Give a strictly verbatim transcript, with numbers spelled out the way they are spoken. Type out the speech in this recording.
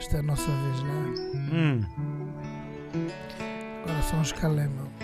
Esta é a nossa vez, não é? Hum. Agora são os Calema.